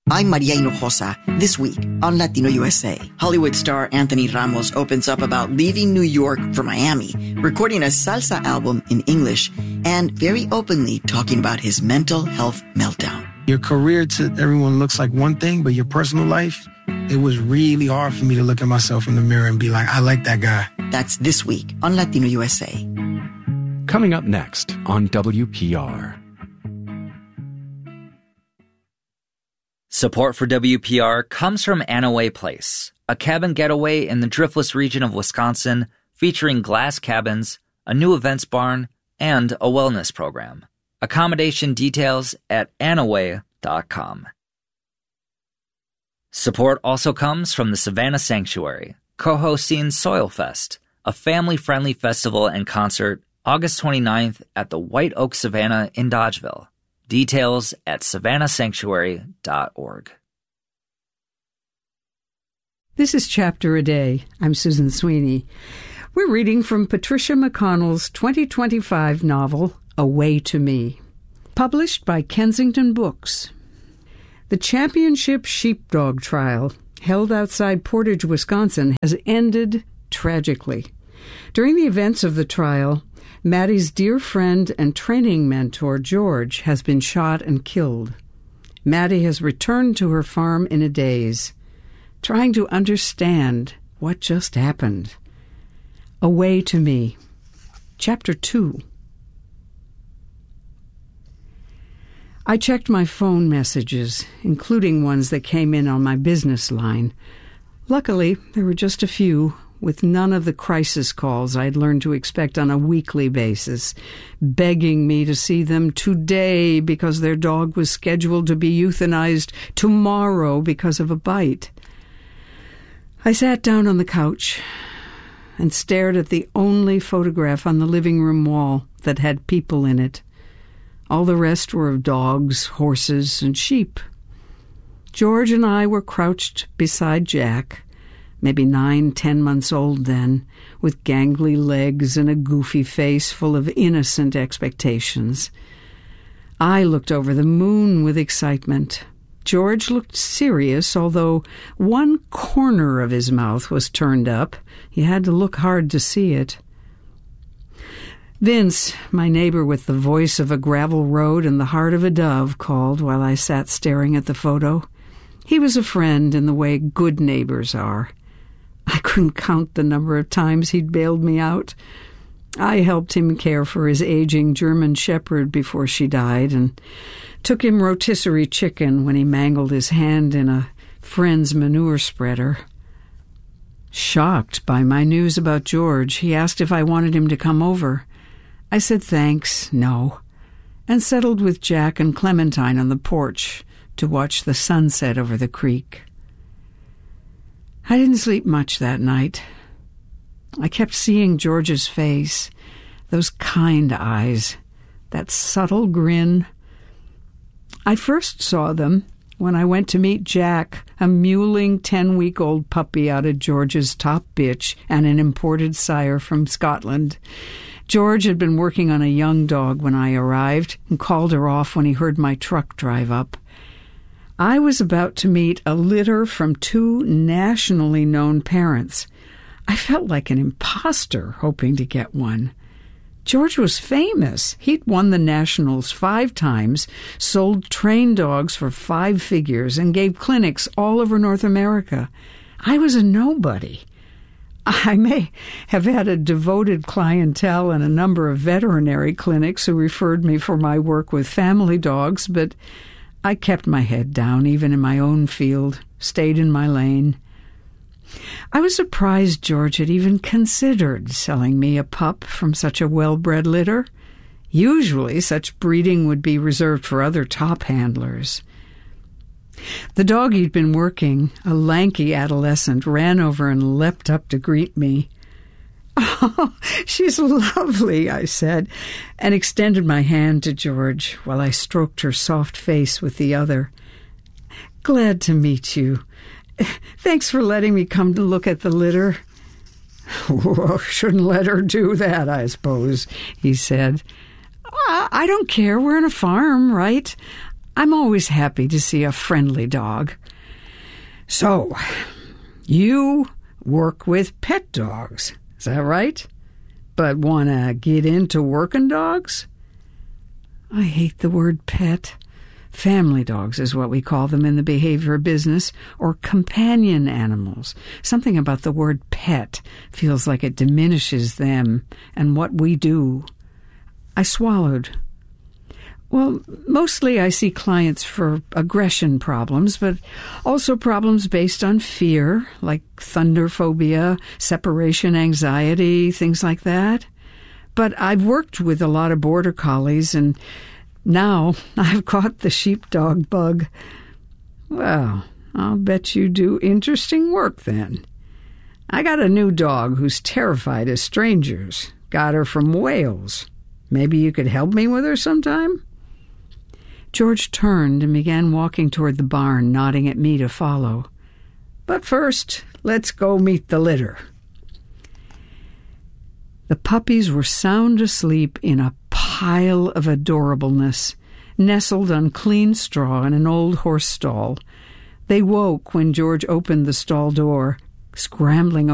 I'm Maria Hinojosa. This week on Latino USA, Hollywood star Anthony Ramos opens up about leaving New York for Miami, recording a salsa album in English, and very openly talking about his mental health meltdown. Your career to everyone looks like one thing, but your personal life, it was really hard for me to look at myself in the mirror and be like, I like that guy. That's this week on Latino USA. Coming up next on WPR. Support for WPR comes from Anaway Place, a cabin getaway in the Driftless region of Wisconsin featuring glass cabins, a new events barn, and a wellness program. Accommodation details at anaway.com. Support also comes from the Savannah Sanctuary, co-hosting Soilfest, a family-friendly festival and concert August 29th at the White Oak Savannah in Dodgeville. Details at savannahsanctuary.org. This is Chapter a Day. I'm Susan Sweeney. We're reading from Patricia McConnell's 2025 novel, Away to Me, published by Kensington Books. The championship sheepdog trial, held outside Portage, Wisconsin, has ended tragically. During the events of the trial, Maddie's dear friend and training mentor, George, has been shot and killed. Maddie has returned to her farm in a daze, trying to understand what just happened. Away to Me. Chapter 2. I checked my phone messages, including ones that came in on my business line. Luckily, there were just a few, with none of the crisis calls I'd learned to expect on a weekly basis, begging me to see them today because their dog was scheduled to be euthanized tomorrow because of a bite. I sat down on the couch and stared at the only photograph on the living room wall that had people in it. All the rest were of dogs, horses, and sheep. George and I were crouched beside Jack, maybe 9-10 months old then, with gangly legs and a goofy face full of innocent expectations. I looked over the moon with excitement. George looked serious, although one corner of his mouth was turned up. You had to look hard to see it. Vince, my neighbor with the voice of a gravel road and the heart of a dove, called while I sat staring at the photo. He was a friend in the way good neighbors are. I couldn't count the number of times he'd bailed me out. I helped him care for his aging German shepherd before she died and took him rotisserie chicken when he mangled his hand in a friend's manure spreader. Shocked by my news about George, he asked if I wanted him to come over. I said thanks, no, and settled with Jack and Clementine on the porch to watch the sunset over the creek. I didn't sleep much that night. I kept seeing George's face, those kind eyes, that subtle grin. I first saw them when I went to meet Jack, a mewling 10-week-old puppy out of George's top bitch and an imported sire from Scotland. George had been working on a young dog when I arrived and called her off when he heard my truck drive up. I was about to meet a litter from 2 nationally known parents. I felt like an imposter hoping to get one. George was famous. He'd won the Nationals 5 times, sold trained dogs for 5 figures, and gave clinics all over North America. I was a nobody. I may have had a devoted clientele and a number of veterinary clinics who referred me for my work with family dogs, but I kept my head down, even in my own field, stayed in my lane. I was surprised George had even considered selling me a pup from such a well-bred litter. Usually, such breeding would be reserved for other top handlers. The dog he'd been working, a lanky adolescent, ran over and leapt up to greet me. "Oh, she's lovely," I said, and extended my hand to George while I stroked her soft face with the other. "Glad to meet you. Thanks for letting me come to look at the litter." "Well, shouldn't let her do that, I suppose," he said. "I don't care. We're on a farm, right? I'm always happy to see a friendly dog. So, you work with pet dogs, is that right? But want to get into working dogs? I hate the word pet. Family dogs is what we call them in the behavior business, or companion animals. Something about the word pet feels like it diminishes them and what we do. I swallowed. Well, mostly I see clients for aggression problems, but also problems based on fear, like thunder phobia, separation anxiety, things like that. But I've worked with a lot of border collies, and now I've caught the sheepdog bug. Well, I'll bet you do interesting work then. I got a new dog who's terrified of strangers. Got her from Wales. Maybe you could help me with her sometime? George turned and began walking toward the barn, nodding at me to follow. But first, let's go meet the litter. The puppies were sound asleep in a pile of adorableness, nestled on clean straw in an old horse stall. They woke when George opened the stall door, scrambling